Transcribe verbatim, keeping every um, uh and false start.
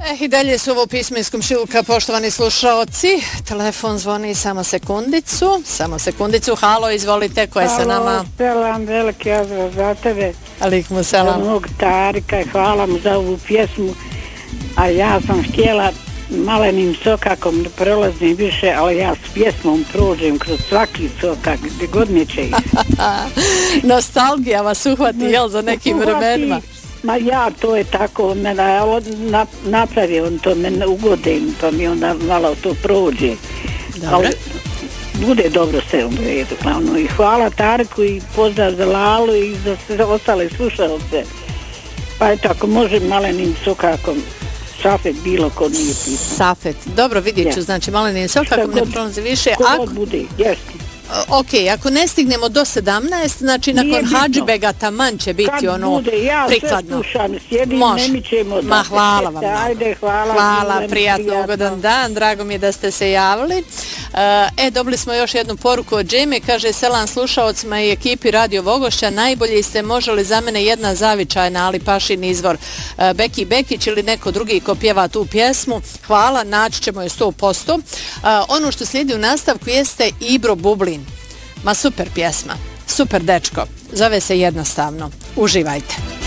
Eh, I dalje su ovo pismo iz komšiluka, poštovani slušaoci. Telefon zvoni samo sekundicu. Samo sekundicu. Halo, izvolite, ko je sa nama? Halo, selam, veliki azra za tebe. Alikmu selam. Za mog Tarika i hvala mu za ovu pjesmu. A ja sam htjela malenim sokakom da prolazim više, ali ja s pjesmom prođem kroz svaki sokak, gdje god neće. Nostalgija vas uhvati, jel, za nekim vremenima? Ma ja, to je tako, mene, na, napravi on to, mene ugodim, pa mi onda malo to prođe. Dobro. Ali, bude dobro sve u redu, glavno. I hvala Tariku i pozdrav za Lalu i za sve ostale slušalce. Pa eto, ako može malenim sokakom, Safet bilo ko nije pisao. Safet, dobro, vidjet ću, ja. Znači malenim sokakom ne prolazi više. Ako bude, jeste. Ok, ako ne stignemo do sedamnaest, znači nakon Hadžibega taman će biti kad ono bude, ja prikladno. Sve slušam, sjedim, Može. ne mićemo. Ma hvala vam. Ajde, hvala. Hvala, Hvala prijatno, prijatno, ugodan dan, drago mi je da ste se javili. E, dobili smo još jednu poruku od Džeme, kaže selam slušaocima i ekipi Radio Vogošća, najbolje ste moželi za mene jedna zavičajna Ali Pašin izvor, e, Beki Bekić ili neko drugi ko pjeva tu pjesmu. Hvala, naći ćemo je sto posto. E, ono što slijedi u nastavku jeste Ibro Bublin. Ma super pjesma, super dečko, zove se Jednostavno. Uživajte.